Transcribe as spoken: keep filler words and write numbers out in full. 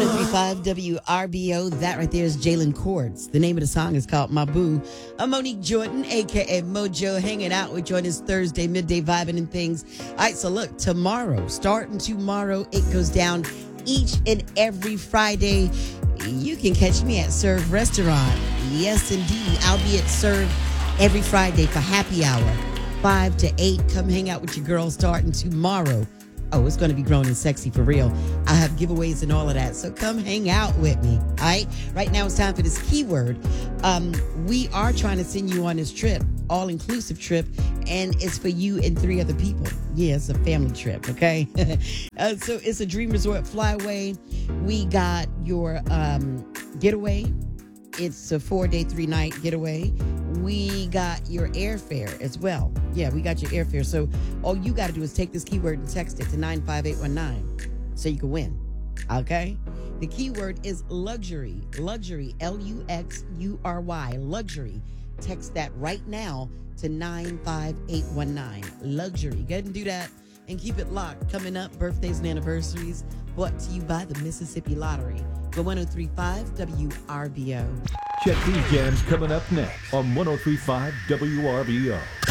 oh three point five W R B O. That right there is Jalen Cords. The name of the song is called My Boo. I'm Monique Jordan, a k a. Mojo, hanging out with you on this Thursday, midday vibing and things. All right, so look, tomorrow, starting tomorrow, it goes down each and every Friday. You can catch me at Serve Restaurant. Yes, indeed. I'll be at Serve every Friday for happy hour, five to eight. Come hang out with your girl starting tomorrow. Oh, it's going to be grown and sexy for real. I'll have giveaways and all of that. So come hang out with me. All right. Right now it's time for this keyword. Um, we are trying to send you on this trip, all inclusive trip, and it's for you and three other people. Yeah, it's a family trip. Okay. uh, so it's a Dream Resort Flyaway. We got your um, getaway. It's a four day, three night getaway. We got your airfare as well. Yeah, we got your airfare. So all you got to do is take this keyword and text it to nine five eight one nine so you can win. Okay? The keyword is luxury. Luxury. L U X U R Y. Luxury. Text that right now to nine five eight one nine. Luxury. Go ahead and do that and keep it locked. Coming up, birthdays and anniversaries brought to you by the Mississippi Lottery. The one oh three point five W R B O. Check these jams coming up next on one oh three point five W R B O.